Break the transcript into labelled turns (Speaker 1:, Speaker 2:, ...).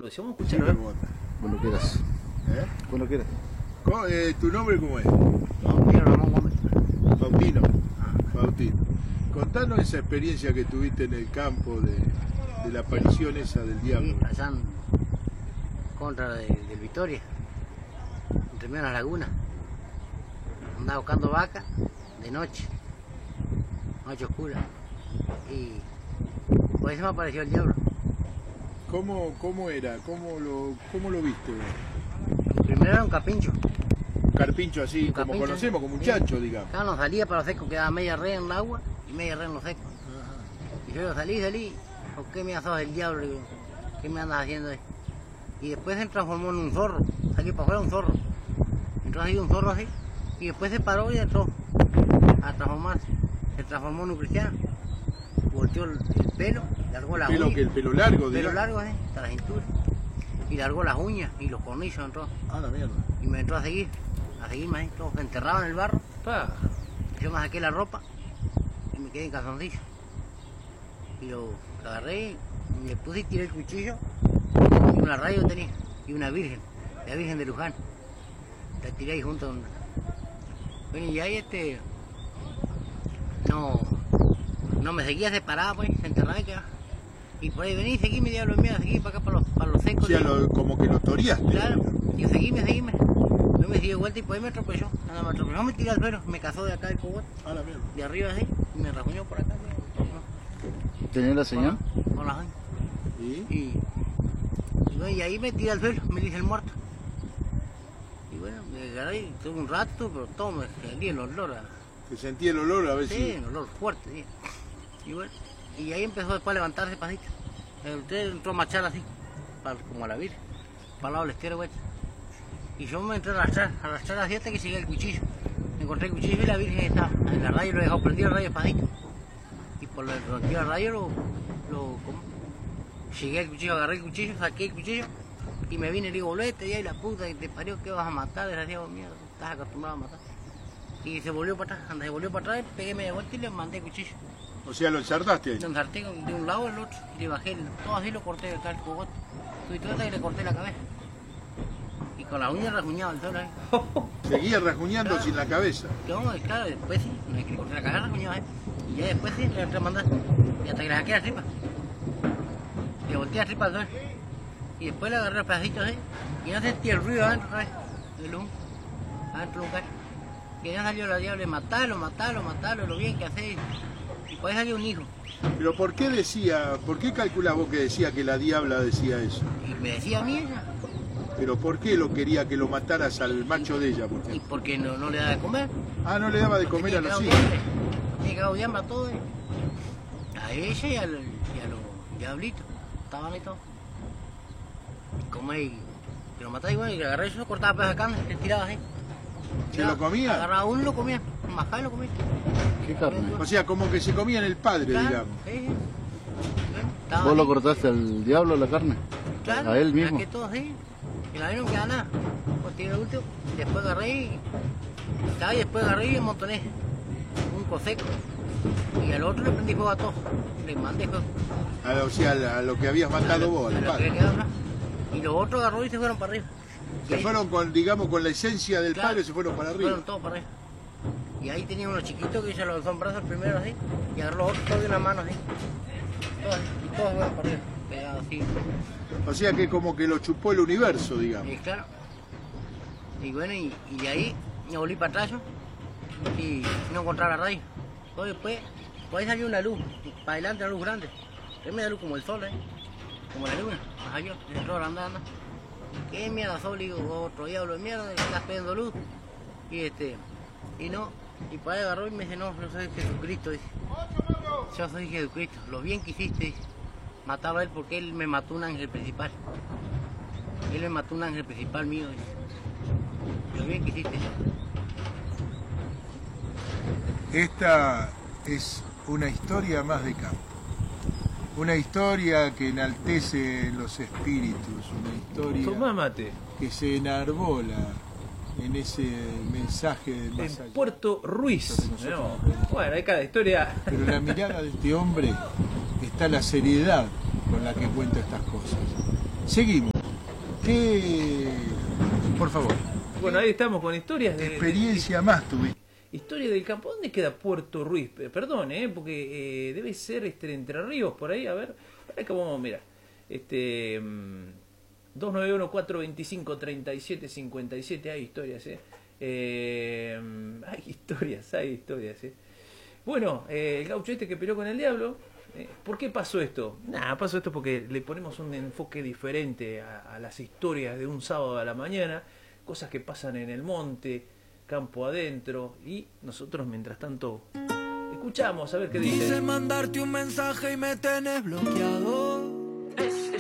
Speaker 1: lo decimos, escuchar, ¿no?
Speaker 2: Cuando quieras.
Speaker 3: ¿Eh?
Speaker 2: Cuando quieras.
Speaker 3: ¿Tu nombre cómo es?
Speaker 1: Faustino Ramón Gómez.
Speaker 3: Faustino. Faustino. Contanos esa experiencia que tuviste en el campo de la aparición esa del diablo.
Speaker 1: Sí, allá en contra del Victoria, entre medio de las lagunas. Andaba buscando vaca de noche oscura. Y por eso me apareció el diablo.
Speaker 3: ¿Cómo era? ¿Cómo lo viste vos?
Speaker 1: Primero era un carpincho.
Speaker 3: Un carpincho así,
Speaker 1: Un
Speaker 3: como
Speaker 1: carpincho,
Speaker 3: conocemos, como un
Speaker 1: sí.
Speaker 3: chancho, digamos.
Speaker 1: Claro, no salía para lo seco, quedaba media red en el agua y media red en lo seco. Y yo salí. ¿Por qué me sos el diablo? Digo, ¿qué me andas haciendo ahí? Y después se transformó en un zorro. Salió para afuera un zorro. Entró así un zorro así. Y después se paró y entró a transformarse. Se transformó en un cristiano. Volteó el pelo, largó las uñas.
Speaker 3: El pelo largo,
Speaker 1: Pelo
Speaker 3: digamos.
Speaker 1: largo, hasta la cintura. Y largó las uñas y los cornillos entró.
Speaker 3: Ah, la mierda.
Speaker 1: Y me entró a seguirme ahí, todo enterrado en el barro. Yo me saqué la ropa y me quedé en calzoncillo. Y lo agarré, y le puse y tiré el cuchillo. Y una radio tenía, y una virgen, la Virgen de Luján. La tiré ahí junto a Bueno, y ahí no me seguía separada, pues, se enterraba y quedaba. Y por ahí vení, seguime, diablo mío, seguí para acá, para los secos.
Speaker 3: O sea, como que lo toreaste.
Speaker 1: Claro, y seguime. Yo me di de vuelta y por ahí me atropelló. Nada, me atropelló, me tiré al suelo, me cazó de acá del cogote.
Speaker 3: Ah, la mierda.
Speaker 1: De arriba así, y me rajuñó por acá. ¿No?
Speaker 2: ¿Tenía la señal?
Speaker 1: Con las uñas.
Speaker 3: ¿Y?
Speaker 1: Y ahí me tiré al suelo, me dice el muerto. Y bueno, me agarré, tuve un rato, pero todo me salía el olor.
Speaker 3: ¿Te sentí el olor a ver
Speaker 1: Sí,
Speaker 3: si...?
Speaker 1: el olor fuerte, sí. Y bueno, y ahí empezó después a levantarse pasito. Usted entró a marchar así, como a la virgen, para el lado del estero, güey. Y yo me entré a arrastrar así hasta que llegué el cuchillo. Encontré el cuchillo y la virgen estaba en la radio, lo he dejado prendido el radio pasito. Y por el rompió el radio llegué al cuchillo, agarré el cuchillo, saqué el cuchillo y me vine y le digo, volvete ya y la puta que te parió, que vas a matar, desgraciado mío, estás acostumbrado a matar. Y se volvió para atrás, pegué media vuelta y le mandé el cuchillo.
Speaker 3: O sea, lo ensartaste ahí.
Speaker 1: Lo ensarté de un lado al otro y le bajé, todo así lo corté de acá el cogote. Y todo hasta que le corté la cabeza. Y con la uña rasguñaba el sol ahí.
Speaker 3: Seguía rasguñando
Speaker 1: Claro.
Speaker 3: sin la cabeza.
Speaker 1: Claro, después sí, no es que le corté la cabeza, rasguñaba ahí. Y ya después sí, le entré a mandar. Y hasta que le saqué la tripa. Le volteé la tripa al sol. Y después le agarré los pedacitos ahí. Y no sentí el ruido adentro otra vez. Del humo. Adentro de un carro. Y ya salió la diabla, matalo, lo bien que hacéis. Y por ahí salió un hijo.
Speaker 3: Pero ¿por qué calculás vos que decía que la diabla decía eso?
Speaker 1: Y me decía a mí ella.
Speaker 3: Pero ¿por qué lo quería que lo mataras al macho de ella? Por
Speaker 1: Y
Speaker 3: ejemplo?
Speaker 1: porque no le da de comer.
Speaker 3: Ah, no le daba de comer a los hijos.
Speaker 1: Tiene que odiarme a todos. A ella y a los diablitos. Estaban ahí todos. Y como ahí, que lo mataba igual, y le agarré eso, cortaba pedazos de carne, le tiraba así.
Speaker 3: ¿Se lo comía?
Speaker 1: Agarraba uno y lo comía, majaba y lo comía.
Speaker 2: ¿Qué carne?
Speaker 3: O sea, como que se comían el padre,
Speaker 1: Claro,
Speaker 3: digamos.
Speaker 1: sí. Estaba
Speaker 2: ¿Vos lo
Speaker 1: ahí.
Speaker 2: cortaste al diablo la carne?
Speaker 1: Claro,
Speaker 2: ¿A él mismo?
Speaker 1: que todo así. Y la vez no queda nada. Pues tiré el último, después agarré y después agarré y montoné un coseco. Y al otro le prendí fuego a todo. Le mandé fuego.
Speaker 3: O sea, a lo que habías matado vos,
Speaker 1: A
Speaker 3: al
Speaker 1: lo que
Speaker 3: padre.
Speaker 1: quedaba atrás. Y los otros agarró y se fueron para arriba.
Speaker 3: Se fueron con, digamos, con la esencia del
Speaker 1: Claro,
Speaker 3: padre, se fueron para arriba.
Speaker 1: fueron todos para arriba. Y ahí tenía uno chiquito que se lo alzó en brazos primero así. Y agarró los otros todos de una mano así. Todos fueron para arriba. Pegados así.
Speaker 3: O sea que como que lo chupó el universo, digamos.
Speaker 1: Y claro. Y bueno, y de ahí me volví para atrás yo, y no encontraba la radio. Entonces después, por ahí salió una luz, para adelante una luz grande. Es media luz como el sol, como la luna. Ajá, yo, entró andando. ¿Qué mierda sol? Digo, otro diablo de mierda, estás pidiendo luz. Y no, y por ahí agarró y me dice, no soy Jesucristo, dice. Yo soy Jesucristo, lo bien que hiciste, dice. Mataba a él porque él me mató un ángel principal. Él me mató un ángel principal mío, dice. Lo bien que hiciste.
Speaker 3: Esta es una historia más de campo. Una historia que enaltece los espíritus, una historia
Speaker 4: Tomá mate.
Speaker 3: que se enarbola en ese mensaje de más
Speaker 4: En
Speaker 3: allá.
Speaker 4: Puerto Ruiz.
Speaker 3: Lo que nosotros
Speaker 4: No.
Speaker 3: no podemos.
Speaker 4: Bueno, hay cada historia.
Speaker 3: Pero en la mirada de este hombre está la seriedad con la que cuenta estas cosas. Seguimos. ¿Qué, por favor,
Speaker 4: Bueno, ahí estamos con historias
Speaker 3: qué experiencia más tuviste?
Speaker 4: historia del campo. ¿Dónde queda Puerto Ruiz? Perdón, porque debe ser Entre Ríos, por ahí, a ver. Ahora que vamos, mira. 291-425-3757, hay historias, hay historias, Bueno, el gaucho este que peleó con el diablo, ¿por qué pasó esto? Nada, pasó esto porque le ponemos un enfoque diferente a las historias de un sábado a la mañana, cosas que pasan en el monte, campo adentro, y nosotros mientras tanto escuchamos a ver qué dice.
Speaker 5: Quise mandarte un mensaje y me tenés bloqueado.